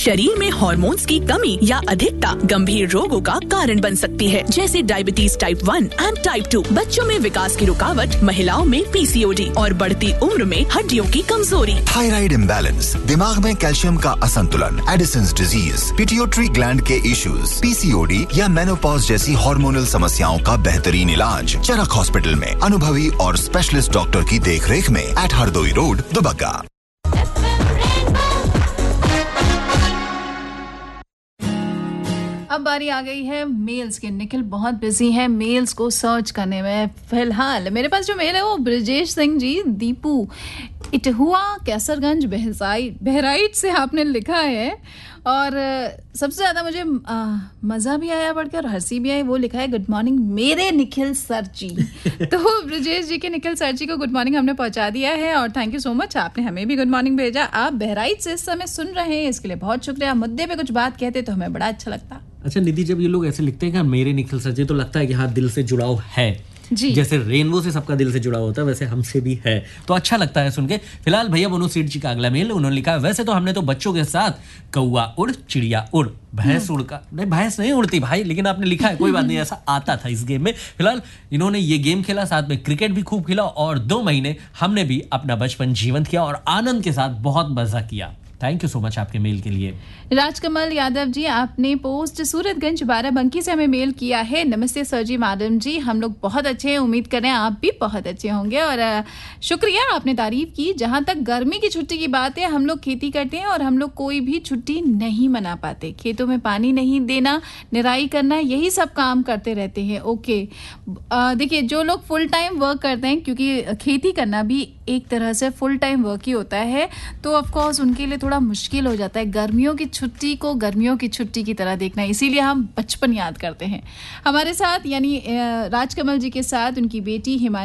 शरीर में हॉर्मोन्स की कमी या अधिकता गंभीर रोगों का कारण बन सकती है, जैसे डायबिटीज टाइप 1 एंड टाइप 2, बच्चों में विकास की रुकावट, महिलाओं में पीसीओडी और बढ़ती उम्र में हड्डियों की कमजोरी। थायराइड इम्बैलेंस, दिमाग में कैल्शियम का असंतुलन, एडिसन्स डिजीज, पिट्यूटरी ग्लैंड के इश्यूज, पीसीओडी या मेनोपॉज जैसी हार्मोनल समस्याओं का बेहतरीन इलाज चरक हॉस्पिटल में अनुभवी और स्पेशलिस्ट डॉक्टर की देखरेख में एट हरदोई रोड, दुबग्गा। अब बारी आ गई है मेल्स की। निखिल बहुत बिजी है मेल्स को सर्च करने में। फिलहाल मेरे पास जो मेल है वो ब्रजेश सिंह जी दीपू इटहुआ कैसरगंज बहराइच से आपने लिखा है, और सबसे ज़्यादा मुझे मज़ा भी आया पढ़ के और हंसी भी आई। वो लिखा है गुड मॉर्निंग मेरे निखिल सर जी। तो ब्रजेश जी के निखिल सर जी को गुड मॉर्निंग हमने पहुंचा दिया है, और थैंक यू सो मच, आपने हमें भी गुड मॉर्निंग भेजा। आप बहराइच से इस समय सुन रहे हैं, इसके लिए बहुत शुक्रिया। मुद्दे पे कुछ बात कहते तो हमें बड़ा अच्छा लगता। अच्छा निधि, जब ये लोग ऐसे लिखते हैं कि मेरे निखिल सर जी, तो लगता है कि हाँ दिल से जुड़ाव है जी। जैसे रेनबो से सबका दिल से जुड़ाव होता है, वैसे हमसे भी है, तो अच्छा लगता है सुन के। फिलहाल भैया मनु सेठ जी का अगला मेल, उन्होंने लिखा है वैसे तो हमने तो बच्चों के साथ कौआ उड़ चिड़िया उड़ भैंस उड़ का, नहीं भैंस नहीं उड़ती भाई, लेकिन आपने लिखा है कोई बात नहीं, ऐसा आता था इस गेम में। फिलहाल इन्होंने ये गेम खेला, साथ में क्रिकेट भी खूब खेला, और 2 महीने हमने भी अपना बचपन जीवंत किया और आनंद के साथ बहुत मजा किया। थैंक यू सो मच आपके मेल के लिए। राजकमल यादव जी, आपने पोस्ट सूरतगंज बाराबंकी से हमें मेल किया है। नमस्ते सर जी, मैडम जी, हम लोग बहुत अच्छे हैं, उम्मीद कर रहे हैं आप भी बहुत अच्छे होंगे। और शुक्रिया, आपने तारीफ की। जहां तक गर्मी की छुट्टी की बात है, हम लोग खेती करते हैं और हम लोग कोई भी छुट्टी नहीं मना पाते। खेतों में पानी नहीं देना, निराई करना, यही सब काम करते रहते हैं। ओके, देखिए जो लोग फुल टाइम वर्क करते हैं, क्योंकि खेती करना भी एक तरह से फुल टाइम वर्क ही होता है, तो ऑफ कोर्स उनके लिए थोड़ा मुश्किल हो जाता है गर्मियों की छुट्टी को गर्मियों की छुट्टी की तरह देखना। इसीलिए हम बचपन याद करते हैं। हमारे साथ यानी राजकमल जी के साथ उनकी बेटी हिमांशु